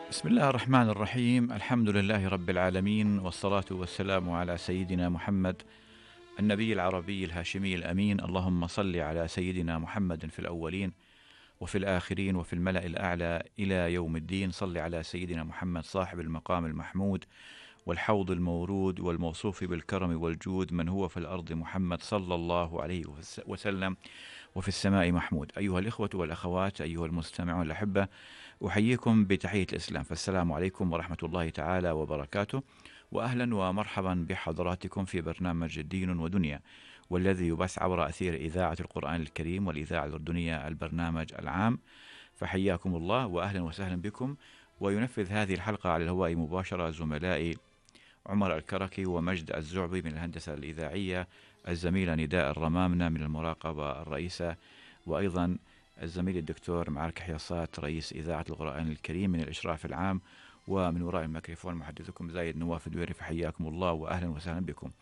بسم الله الرحمن الرحيم. الحمد لله رب العالمين، والصلاة والسلام على سيدنا محمد النبي العربي الهاشمي الأمين. اللهم صل على سيدنا محمد في الأولين وفي الآخرين وفي الملأ الأعلى إلى يوم الدين. صل على سيدنا محمد صاحب المقام المحمود والحوض المورود والموصوف بالكرم والجود، من هو في الأرض محمد صلى الله عليه وسلم وفي السماء محمود. أيها الإخوة والأخوات، أيها المستمعون الأحبة، أحييكم بتحية الإسلام، فالسلام عليكم ورحمة الله تعالى وبركاته، وأهلا ومرحبا بحضراتكم في برنامج دين ودنيا، والذي يبث عبر أثير إذاعة القرآن الكريم والإذاعة الأردنية البرنامج العام. فحياكم الله وأهلا وسهلا بكم. وينفذ هذه الحلقة على الهواء مباشرة زملائي عمر الكركي ومجد الزعبي من الهندسة الإذاعية، الزميلة نداء الرمامنة من المراقبة الرئيسة، وأيضا الزميل الدكتور معارك حياصات رئيس إذاعة القرآن الكريم من الإشراف العام، ومن وراء الميكروفون محدثكم زايد نواف الدويري. فحياكم الله وأهلا وسهلا بكم.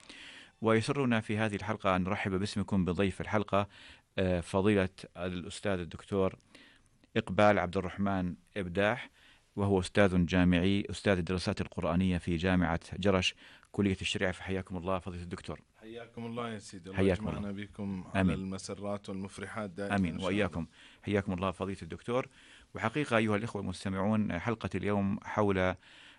ويسرنا في هذه الحلقة أن نرحب باسمكم بضيف الحلقة فضيلة الأستاذ الدكتور إقبال عبد الرحمن إبداح، وهو أستاذ جامعي، أستاذ الدراسات القرآنية في جامعة جرش كلية الشريعة. فحياكم الله فضيلة الدكتور. حياكم الله يا سيدي، الله حياكم يجمعنا الله. بكم على المسرات والمفرحات دائما. آمين وإياكم. حياكم الله فضيلة الدكتور. وحقيقة أيها الإخوة المستمعون، حلقة اليوم حول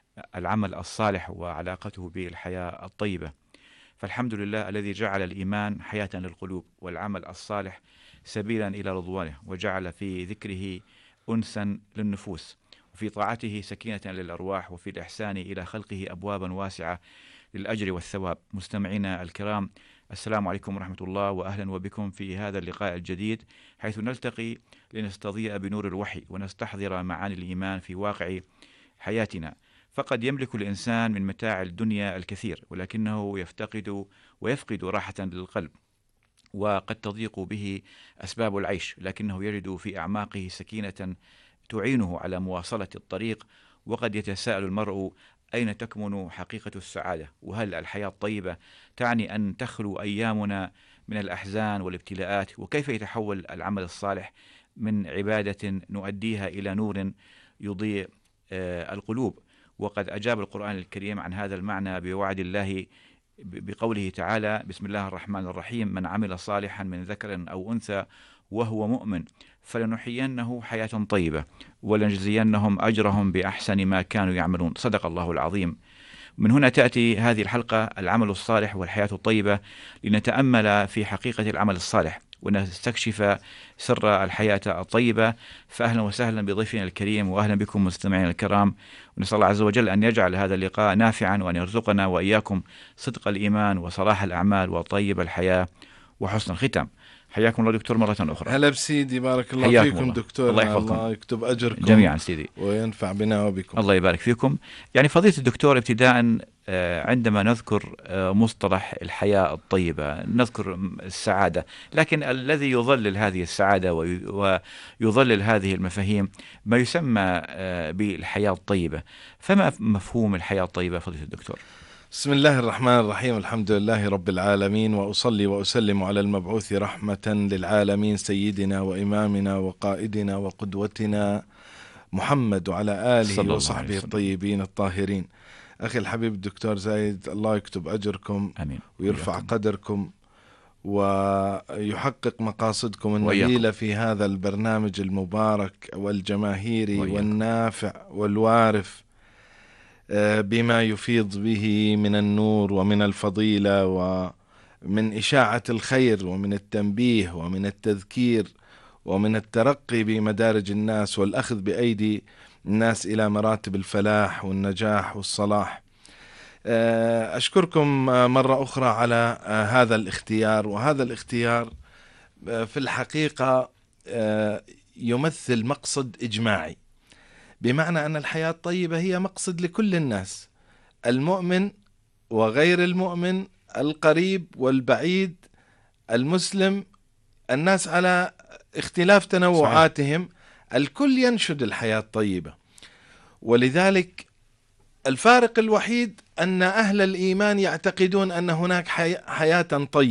العمل الصالح وعلاقته بالحياة الطيبة. فالحمد لله الذي جعل الإيمان حياة للقلوب، والعمل الصالح سبيلا إلى رضوانه، وجعل في ذكره أنسا للنفوس، وفي طاعته سكينة للأرواح، وفي الإحسان إلى خلقه أبوابا واسعة للأجر والثواب. مستمعينا الكرام، السلام عليكم ورحمة الله، وأهلا وبكم في هذا اللقاء الجديد، حيث نلتقي لنستضيء بنور الوحي ونستحضر معاني الإيمان في واقع حياتنا. فقد يملك الإنسان من متاع الدنيا الكثير، ولكنه يفقد راحة للقلب، وقد تضيق به أسباب العيش، لكنه يجد في أعماقه سكينة تعينه على مواصلة الطريق. وقد يتساءل المرء: أين تكمن حقيقة السعادة؟ وهل الحياة الطيبة تعني أن تخلو أيامنا من الأحزان والابتلاءات؟ وكيف يتحول العمل الصالح من عبادة نؤديها إلى نور يضيء القلوب؟ وقد أجاب القرآن الكريم عن هذا المعنى بوعد الله بقوله تعالى: بسم الله الرحمن الرحيم: من عمل صالحا من ذكر أو أنثى وهو مؤمن فلنحيينه حياة طيبة ولنجزينهم أجرهم بأحسن ما كانوا يعملون. صدق الله العظيم. من هنا تأتي هذه الحلقة، العمل الصالح والحياة الطيبة، لنتأمل في حقيقة العمل الصالح ونستكشف سر الحياة الطيبة. فأهلا وسهلا بضيفنا الكريم، وأهلا بكم مستمعينا الكرام، ونسأل الله عز وجل أن يجعل هذا اللقاء نافعا، وأن يرزقنا وإياكم صدق الإيمان وصلاح الأعمال وطيب الحياة وحسن الختام. حياكم الله دكتور مرة أخرى. هلا بسيدي، بارك الله فيكم الله. دكتور. الله يكتب أجركم جميعا سيدي، وينفع بنا وبكم. الله يبارك فيكم. يعني فضيلة الدكتور، ابتداء عندما نذكر مصطلح الحياة الطيبة نذكر السعادة، لكن الذي يظلل هذه السعادة ويظلل هذه المفاهيم ما يسمى بالحياة الطيبة. فما مفهوم الحياة الطيبة فضيلة الدكتور؟ بسم الله الرحمن الرحيم، الحمد لله رب العالمين، وأصلي وأسلم على المبعوث رحمة للعالمين، سيدنا وإمامنا وقائدنا وقدوتنا محمد، وعلى آله وصحبه الطيبين الطاهرين. أخي الحبيب الدكتور زايد، الله يكتب أجركم. آمين. ويرفع وياكم. قدركم ويحقق مقاصدكم النبيلة في هذا البرنامج المبارك والجماهيري والنافع والوارف، بما يفيض به من النور ومن الفضيلة ومن إشاعة الخير ومن التنبيه ومن التذكير ومن الترقي بمدارج الناس والأخذ بأيدي الناس إلى مراتب الفلاح والنجاح والصلاح. أشكركم مرة أخرى على هذا الاختيار. وهذا الاختيار في الحقيقة يمثل مقصد إجماعي، بمعنى أن الحياة الطيبة هي مقصد لكل الناس، المؤمن وغير المؤمن، القريب والبعيد، المسلم، الناس على اختلاف تنوعاتهم، الكل ينشد الحياة الطيبة. ولذلك الفارق الوحيد أن أهل الإيمان يعتقدون أن هناك حياة طيبة